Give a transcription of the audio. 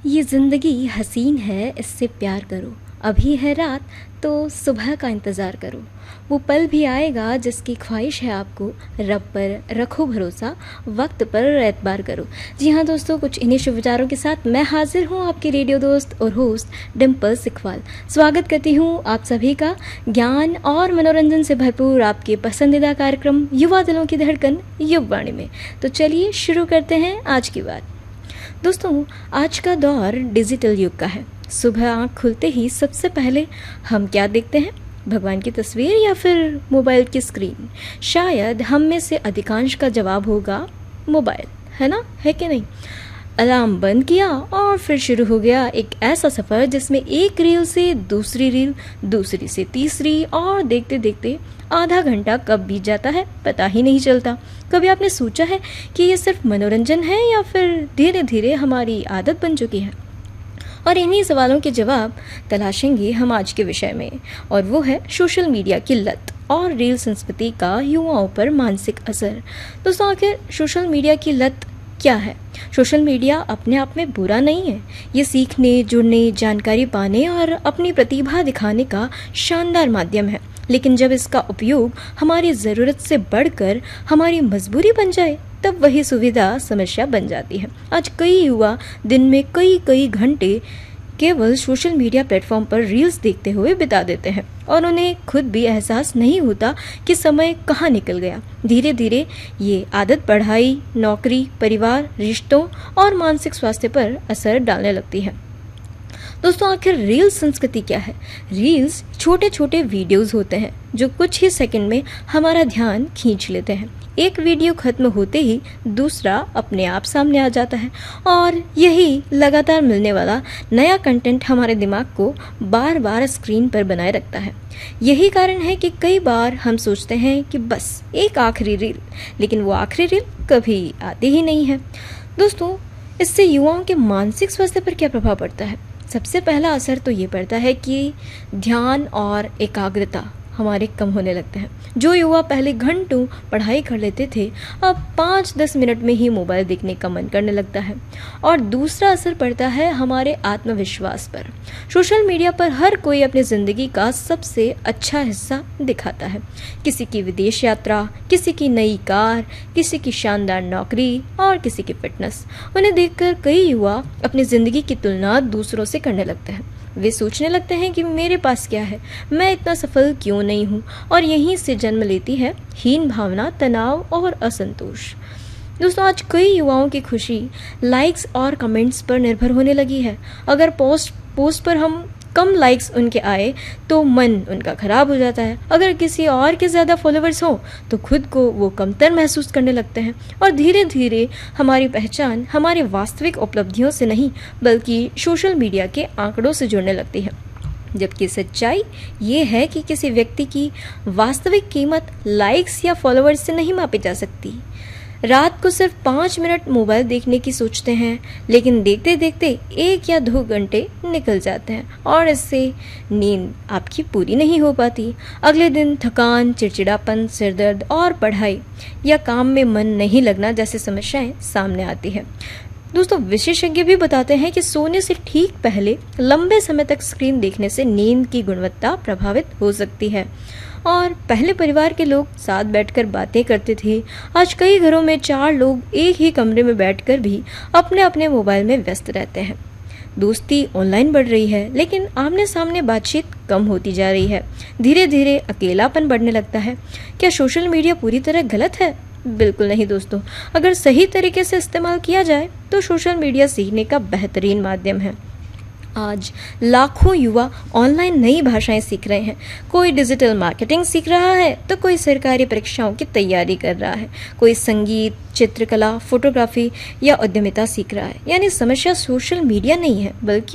ये ज़िंदगी हसीन है, इससे प्यार करो। अभी है रात तो सुबह का इंतज़ार करो। वो पल भी आएगा जिसकी ख्वाहिश है आपको। रब पर रखो भरोसा, वक्त पर एतबार करो। जी हाँ दोस्तों, कुछ इन्हीं शुभ विचारों के साथ मैं हाजिर हूँ, आपके रेडियो दोस्त और होस्ट डिम्पल सिखवाल। स्वागत करती हूँ आप सभी का ज्ञान और मनोरंजन से भरपूर आपके पसंदीदा कार्यक्रम युवा दिलों की धड़कन युववाणी में। तो चलिए शुरू करते हैं आज की बात। दोस्तों, आज का दौर डिजिटल युग का है। सुबह आँख खुलते ही सबसे पहले हम क्या देखते हैं? भगवान की तस्वीर या फिर मोबाइल की स्क्रीन? शायद हम में से अधिकांश का जवाब होगा मोबाइल, है ना? है कि नहीं? अलार्म बंद किया और फिर शुरू हो गया एक ऐसा सफ़र जिसमें एक रील से दूसरी रील, दूसरी से तीसरी, और देखते देखते आधा घंटा कब बीत जाता है पता ही नहीं चलता। कभी आपने सोचा है कि ये सिर्फ मनोरंजन है या फिर धीरे धीरे हमारी आदत बन चुकी है? और इन्हीं सवालों के जवाब तलाशेंगे हम आज के विषय में, और वो है सोशल मीडिया की लत और रील संस्कृति का युवाओं पर मानसिक असर। दोस्तों, आखिर सोशल मीडिया की लत क्या है? सोशल मीडिया अपने आप में बुरा नहीं है। ये सीखने, जुड़ने, जानकारी पाने और अपनी प्रतिभा दिखाने का शानदार माध्यम है। लेकिन जब इसका उपयोग हमारी ज़रूरत से बढ़कर हमारी मजबूरी बन जाए, तब वही सुविधा समस्या बन जाती है। आज कई युवा दिन में कई घंटे केवल सोशल मीडिया प्लेटफॉर्म पर रील्स देखते हुए बिता देते हैं और उन्हें खुद भी एहसास नहीं होता कि समय कहाँ निकल गया। धीरे धीरे ये आदत पढ़ाई, नौकरी, परिवार, रिश्तों और मानसिक स्वास्थ्य पर असर डालने लगती है। दोस्तों, आखिर रील्स संस्कृति क्या है? रील्स छोटे छोटे वीडियोस होते हैं जो कुछ ही सेकंड में हमारा ध्यान खींच लेते हैं। एक वीडियो खत्म होते ही दूसरा अपने आप सामने आ जाता है और यही लगातार मिलने वाला नया कंटेंट हमारे दिमाग को बार बार स्क्रीन पर बनाए रखता है। यही कारण है कि कई बार हम सोचते हैं कि बस एक आखिरी रील, लेकिन वो आखिरी रील कभी आती ही नहीं है। दोस्तों, इससे युवाओं के मानसिक स्वास्थ्य पर क्या प्रभाव पड़ता है? सबसे पहला असर तो ये पड़ता है कि ध्यान और एकाग्रता हमारे कम होने लगते हैं। जो युवा पहले घंटों पढ़ाई कर लेते थे, अब 5-10 मिनट में ही मोबाइल देखने का मन करने लगता है। और दूसरा असर पड़ता है हमारे आत्मविश्वास पर। सोशल मीडिया पर हर कोई अपनी ज़िंदगी का सबसे अच्छा हिस्सा दिखाता है। किसी की विदेश यात्रा, किसी की नई कार, किसी की शानदार नौकरी और किसी की फिटनेस। उन्हें देखकर कई युवा अपनी ज़िंदगी की तुलना दूसरों से करने लगते हैं। वे सोचने लगते हैं कि मेरे पास क्या है, मैं इतना सफल क्यों नहीं हूँ, और यहीं से जन्म लेती है हीन भावना, तनाव और असंतोष। दोस्तों, आज कई युवाओं की खुशी लाइक्स और कमेंट्स पर निर्भर होने लगी है। अगर पोस्ट पर हम कम लाइक्स उनके आए तो मन उनका खराब हो जाता है। अगर किसी और के ज़्यादा फॉलोअर्स हो तो खुद को वो कमतर महसूस करने लगते हैं और धीरे धीरे हमारी पहचान हमारे वास्तविक उपलब्धियों से नहीं बल्कि सोशल मीडिया के आंकड़ों से जुड़ने लगती है। जबकि सच्चाई ये है कि किसी व्यक्ति की वास्तविक कीमत लाइक्स या फॉलोअर्स से नहीं मापी जा सकती। रात को सिर्फ 5 मिनट मोबाइल देखने की सोचते हैं, लेकिन देखते देखते 1 या 2 घंटे निकल जाते हैं और इससे नींद आपकी पूरी नहीं हो पाती। अगले दिन थकान, चिड़चिड़ापन, सिरदर्द और पढ़ाई या काम में मन नहीं लगना जैसी समस्याएं सामने आती है। दोस्तों, विशेषज्ञ भी बताते हैं कि सोने से ठीक पहले लंबे समय तक स्क्रीन देखने से नींद की गुणवत्ता प्रभावित हो सकती है। और पहले परिवार के लोग साथ बैठकर बातें करते थे। आज कई घरों में 4 लोग एक ही कमरे में बैठकर भी अपने अपने मोबाइल में व्यस्त रहते हैं। दोस्ती ऑनलाइन बढ़ रही है, लेकिन आमने सामने बातचीत कम होती जा रही है। धीरे धीरे अकेलापन बढ़ने लगता है। क्या सोशल मीडिया पूरी तरह गलत है? बिल्कुल नहीं दोस्तों। अगर सही तरीके से इस्तेमाल किया जाए तो सोशल मीडिया सीखने का बेहतरीन माध्यम है। आज लाखों युवा ऑनलाइन नई भाषाएं सीख रहे हैं। कोई डिजिटल मार्केटिंग सीख रहा है तो कोई सरकारी परीक्षाओं की तैयारी कर रहा है। कोई संगीत, चित्रकला, फोटोग्राफी या उद्यमिता सीख रहा है। यानी समस्या सोशल मीडिया नहीं है बल्कि